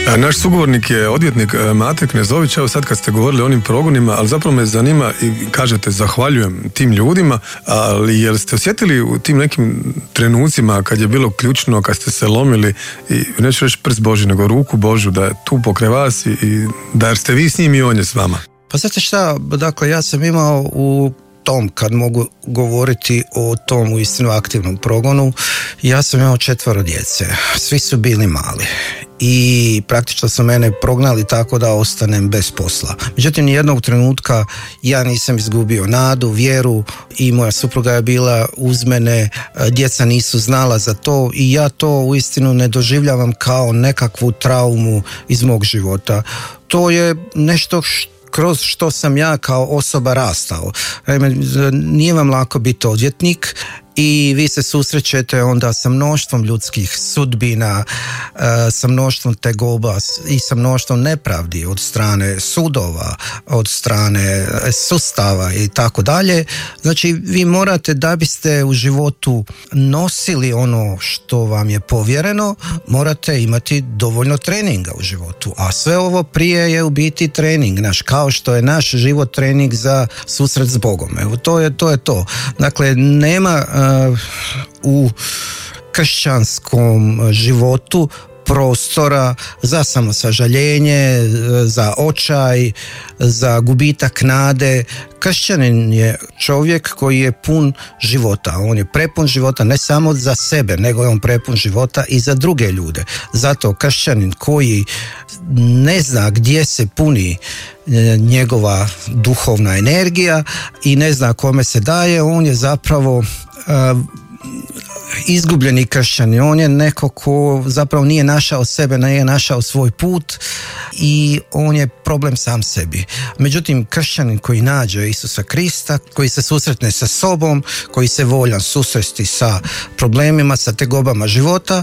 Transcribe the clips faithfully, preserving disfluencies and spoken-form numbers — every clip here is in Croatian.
Naš sugovornik je odvjetnik Mate Knezović. Evo sad kad ste govorili o onim progonima, ali zapravo me zanima i kažete zahvaljujem tim ljudima, ali jel ste osjetili u tim nekim trenucima kad je bilo ključno, kad ste se lomili i neću reći prst Božji, nego ruku Božju da je tu pokraj vas i, i da ste vi s njim i on je s vama? Pa znate šta, dakle ja sam imao u tom, kad mogu govoriti o tom uistinu aktivnom progonu, ja sam imao četvoro djece, svi su bili mali i praktično su mene prognali tako da ostanem bez posla. Međutim, nijednog trenutka ja nisam izgubio nadu, vjeru i moja supruga je bila uz mene, djeca nisu znala za to i ja to uistinu ne doživljavam kao nekakvu traumu iz mog života. To je nešto što kroz što sam ja kao osoba rastao. Nije vam lako biti odvjetnik i vi se susrećete onda sa mnoštvom ljudskih sudbina, sa mnoštvom tegoba i sa mnoštvom nepravdi od strane sudova, od strane sustava i tako dalje. Znači vi morate, da biste u životu nosili ono što vam je povjereno, morate imati dovoljno treninga u životu, a sve ovo prije je u biti trening naš, kao što je naš život trening za susret s Bogom. Evo to je to. Je to. Dakle, nema uh, u kršćanskom životu prostora za samosažaljenje, za očaj, za gubitak nade. Kršćanin je čovjek koji je pun života. On je prepun života ne samo za sebe, nego je on prepun života i za druge ljude. Zato kršćanin koji ne zna gdje se puni njegova duhovna energija i ne zna kome se daje, on je zapravo uh, izgubljeni kršćanin. On je neko ko zapravo nije našao sebe, nije našao svoj put i on je problem sam sebi. Međutim, kršćanin koji nađe Isusa Krista, koji se susretne sa sobom, koji se voljan susresti sa problemima, sa tegobama života,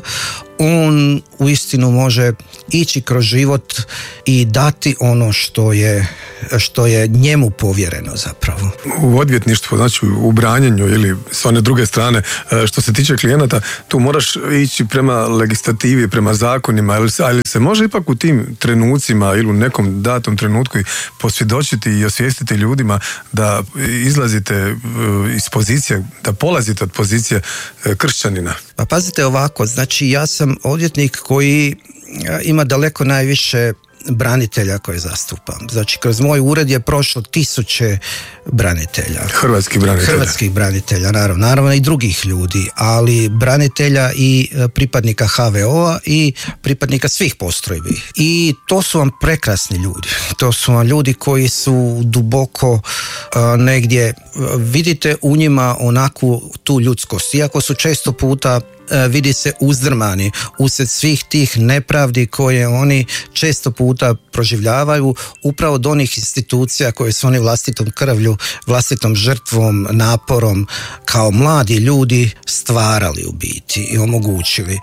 on uistinu može ići kroz život i dati ono što je, što je njemu povjereno zapravo. U odvjetništvu, znači u branjenju ili s one druge strane, što se tiče klijenata, tu moraš ići prema legislativi, prema zakonima, ali se može ipak u tim trenucima ili u nekom datom trenutku posvjedočiti i osvijestiti ljudima da izlazite iz pozicije, da polazite od pozicije kršćanina? Pa pazite ovako, znači ja sam odvjetnik koji ima daleko najviše branitelja koje zastupam. Znači, kroz moj ured je prošlo tisuće branitelja. Hrvatskih branitelja. Hrvatskih branitelja, naravno. Naravno i drugih ljudi, ali branitelja i pripadnika ha ve o-a i pripadnika svih postrojbi. I to su vam prekrasni ljudi. To su vam ljudi koji su duboko uh, negdje, uh, vidite u njima onakvu tu ljudskost. Iako su često puta vidi se uzdrmani usred svih tih nepravdi koje oni često puta proživljavaju upravo od onih institucija koje su oni vlastitom krvlju, vlastitom žrtvom, naporom kao mladi ljudi stvarali u biti i omogućili.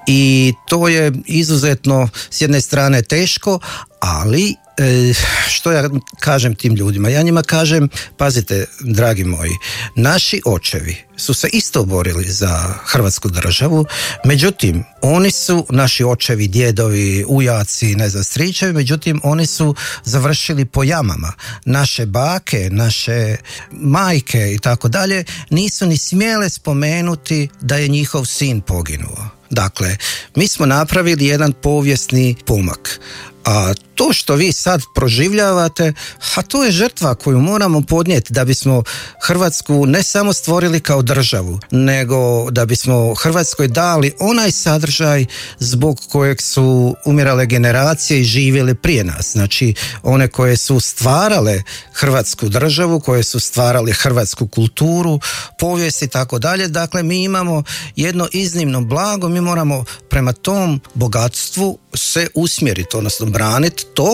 I to je izuzetno s jedne strane teško, ali što ja kažem tim ljudima? Ja njima kažem, pazite, dragi moji, naši očevi su se isto borili za Hrvatsku državu, međutim, oni su, naši očevi, djedovi, ujaci, ne znam, stričevi, međutim, oni su završili po jamama. Naše bake, naše majke i tako dalje nisu ni smjele spomenuti da je njihov sin poginuo. Dakle, mi smo napravili jedan povijesni pomak. A to što vi sad proživljavate, a to je žrtva koju moramo podnijeti da bismo Hrvatsku ne samo stvorili kao državu, nego da bismo Hrvatskoj dali onaj sadržaj zbog kojeg su umirale generacije i živjele prije nas. Znači, one koje su stvarale Hrvatsku državu, koje su stvarale hrvatsku kulturu, povijest i tako dalje. Dakle, mi imamo jedno iznimno blago, mi moramo prema tom bogatstvu se usmjeriti, odnosno braniti to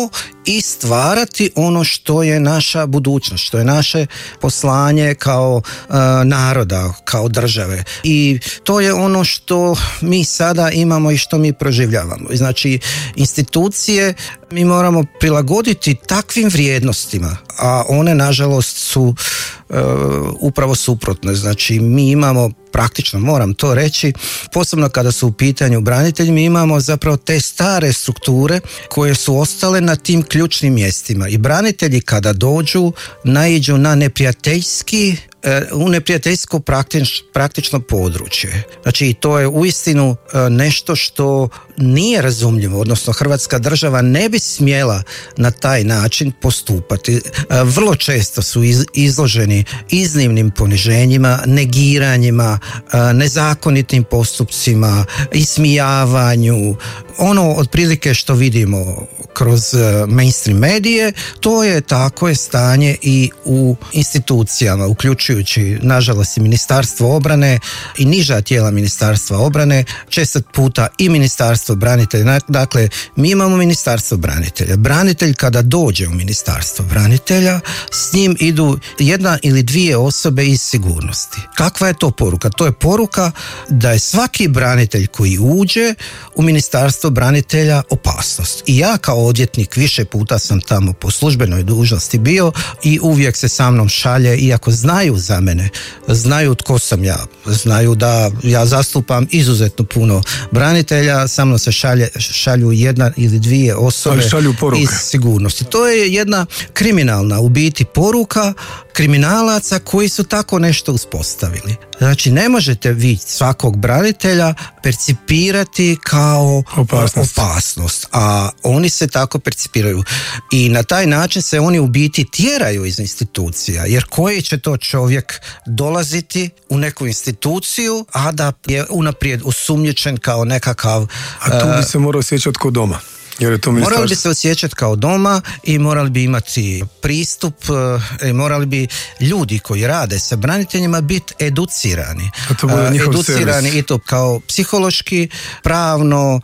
i stvarati ono što je naša budućnost, što je naše poslanje kao uh, naroda, kao države. I to je ono što mi sada imamo i što mi proživljavamo. Znači, institucije mi moramo prilagoditi takvim vrijednostima, a one nažalost su uh, upravo suprotne. Znači, mi imamo praktično, moram to reći, posebno kada su u pitanju branitelji, mi imamo zapravo te stare strukture koje su ostale na tim ključnim mjestima. I branitelji kada dođu, naiđu na neprijateljski u neprijateljsko praktič, praktično područje. Znači, to je uistinu nešto što nije razumljivo, odnosno Hrvatska država ne bi smjela na taj način postupati. Vrlo često su izloženi iznimnim poniženjima, negiranjima, nezakonitim postupcima, ismijavanju. Ono otprilike što vidimo kroz mainstream medije, to je tako je stanje i u institucijama, uključujući nažalost i Ministarstvo obrane i niža tijela Ministarstva obrane, često puta i Ministarstvo branitelja. Dakle, mi imamo Ministarstvo branitelja. Branitelj kada dođe u Ministarstvo branitelja, s njim idu jedna ili dvije osobe iz sigurnosti. Kakva je to poruka? To je poruka da je svaki branitelj koji uđe u Ministarstvo branitelja opasnost. I ja kao odvjetnik više puta sam tamo po službenoj dužnosti bio i uvijek se sa mnom šalje, iako znaju za mene, znaju tko sam ja, znaju da ja zastupam izuzetno puno branitelja, sa mnom se šalje, šalju jedna ili dvije osobe iz sigurnosti. To je jedna kriminalna u biti poruka kriminalaca koji su tako nešto uspostavili. Znači, ne možete vi svakog branitelja percipirati kao opasnost. opasnost, a oni se tako percipiraju. I na taj način se oni u biti tjeraju iz institucija, jer koji će to čovjek dolaziti u neku instituciju, a da je unaprijed osumnjičen kao nekakav... A tu bi se morao osjećati kod doma. Morali bi se osjećati kao doma i morali bi imati pristup i morali bi ljudi koji rade sa braniteljima biti educirani. A to bude njihov educirani servis. I to kao psihološki, pravno,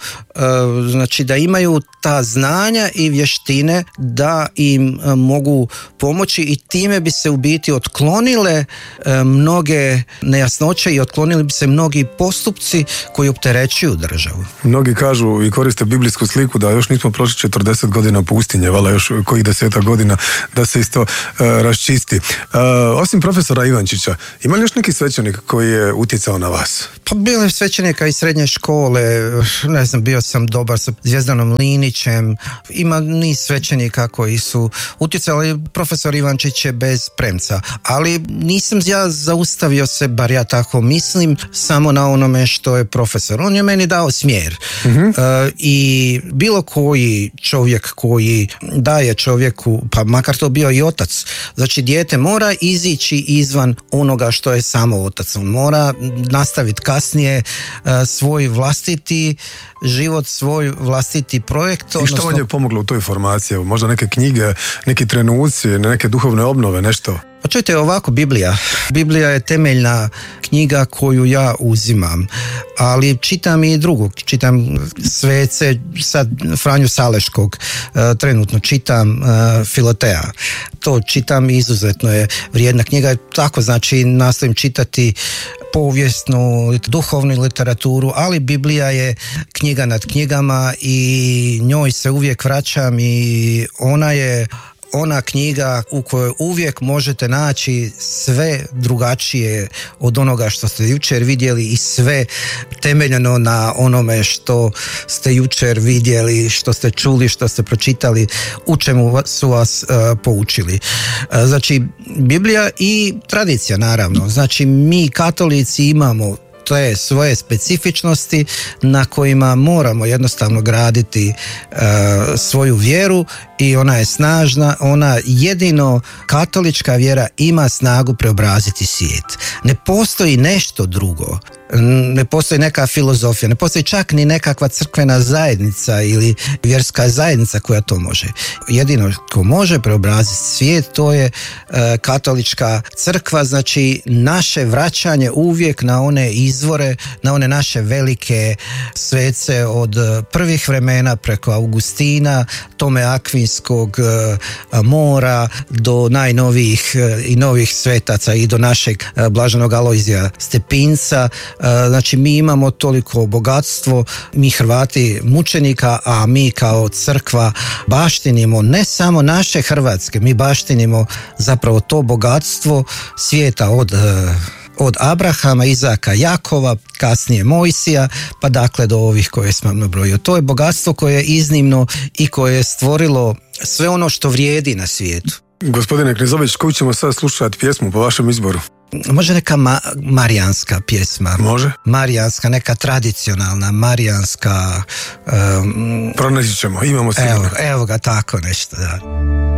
znači da imaju ta znanja i vještine da im mogu pomoći i time bi se u biti otklonile mnoge nejasnoće i otklonili bi se mnogi postupci koji opterećuju državu. Mnogi kažu i koriste biblijsku sliku da još nismo prošli četrdeset godina pustinje, vala još kojih desetak godina da se isto uh, raščisti. Uh, osim profesora Ivančića, ima li još neki svećenik koji je utjecao na vas? Pa bilo je svećenika iz srednje škole, ne znam, bio sam dobar sa Zvjezdanom Linićem, ima niz svećenika koji su utjecali, profesor Ivančić je bez premca, ali nisam ja zaustavio se, bar ja tako mislim, samo na onome što je profesor. On je meni dao smjer. Uh-huh. Uh, i bilo koji čovjek koji daje čovjeku, pa makar to bio i otac, znači dijete mora izići izvan onoga što je samo otac. On mora nastaviti kasnije uh, svoj vlastiti život, svoj vlastiti projekt. I što vam je pomoglo u toj formaciji? Možda neke knjige, neki trenuci, neke duhovne obnove, nešto? Pa čujte, ovako, Biblija. Biblija je temeljna knjiga koju ja uzimam, ali čitam i drugu. Čitam svece, sad Franju Saleškog, uh, trenutno čitam uh, Filotea. To čitam, izuzetno je vrijedna knjiga. Tako, znači, nastojim čitati povijesnu, duhovnu literaturu, ali Biblija je knjiga nad knjigama i njoj se uvijek vraćam i ona je ona knjiga u kojoj uvijek možete naći sve drugačije od onoga što ste jučer vidjeli i sve temeljeno na onome što ste jučer vidjeli, što ste čuli, što ste pročitali, u čemu su vas uh, poučili. Uh, znači, Biblija i tradicija, naravno. Znači, mi katolici imamo te svoje specifičnosti na kojima moramo jednostavno graditi uh, svoju vjeru i ona je snažna, ona jedino katolička vjera ima snagu preobraziti svijet. Ne postoji nešto drugo ne postoji neka filozofija, ne postoji čak ni nekakva crkvena zajednica ili vjerska zajednica koja to može. Jedino ko može preobraziti svijet, to je e, katolička crkva, znači naše vraćanje uvijek na one izvore, na one naše velike svece od prvih vremena preko Augustina, Tome Akvinskog, e, Mora, do najnovijih e, i novih svetaca i do našeg e, blaženog Alojzija Stepinca. E, znači mi imamo toliko bogatstvo, mi Hrvati mučenika, a mi kao crkva baštinimo ne samo naše Hrvatske, mi baštinimo zapravo to bogatstvo svijeta od od Abrahama, Izaka, Jakova, kasnije Mojsija, pa dakle do ovih koje smo nabrojio. To je bogatstvo koje je iznimno i koje je stvorilo sve ono što vrijedi na svijetu. Gospodine Knezović, koju ćemo sad slušati pjesmu po vašem izboru? Može neka ma- marijanska pjesma. Može? Marijanska, neka tradicionalna marijanska... Um, Pronaći ćemo, imamo sigurno. Evo, evo ga, tako nešto, da.